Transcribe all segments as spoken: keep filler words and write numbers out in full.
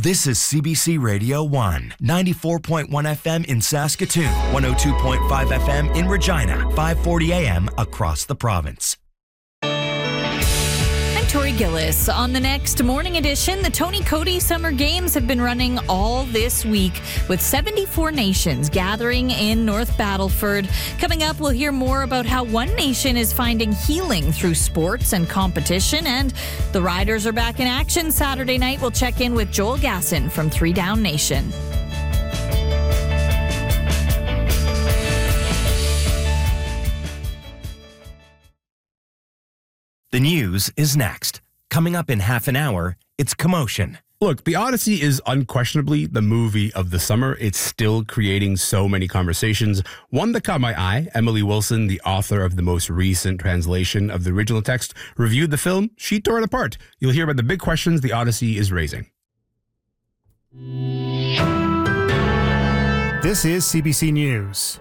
This is C B C Radio one, ninety-four point one F M in Saskatoon, one oh two point five F M in Regina, five forty A M across the province. I'm Tori Gillis. On the next morning edition, the Tony Cody Summer Games have been running all this week with seventy-four nations gathering in North Battleford. Coming up, we'll hear more about how one nation is finding healing through sports and competition, and the Riders are back in action Saturday night. We'll check in with Joel Gasson from Three Down Nation. The news is next. Coming up in half an hour, it's Commotion. Look, The Odyssey is unquestionably the movie of the summer. It's still creating so many conversations. One that caught my eye, Emily Wilson, the author of the most recent translation of the original text, reviewed the film. She tore it apart. You'll hear about the big questions The Odyssey is raising. This is C B C News.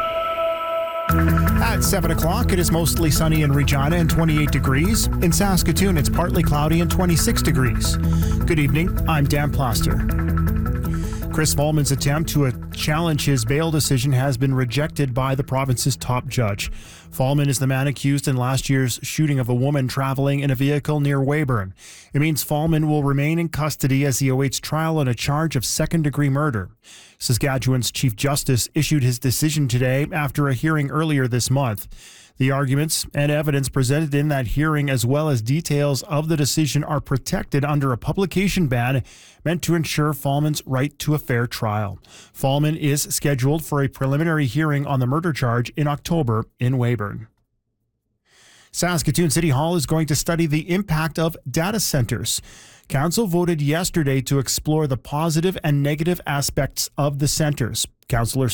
At seven o'clock, it is mostly sunny in Regina and twenty-eight degrees. In Saskatoon, it's partly cloudy and twenty-six degrees. Good evening, I'm Dan Plaster. Chris Fahlman's attempt to challenge his bail decision has been rejected by the province's top judge. Fahlman is the man accused in last year's shooting of a woman traveling in a vehicle near Weyburn. It means Fahlman will remain in custody as he awaits trial on a charge of second-degree murder. Saskatchewan's Chief Justice issued his decision today after a hearing earlier this month. The arguments and evidence presented in that hearing, as well as details of the decision, are protected under a publication ban meant to ensure Fahlman's right to a fair trial. Fahlman is scheduled for a preliminary hearing on the murder charge in October in Weyburn. Saskatoon City Hall is going to study the impact of data centers. Council voted yesterday to explore the positive and negative aspects of the centers. Councillor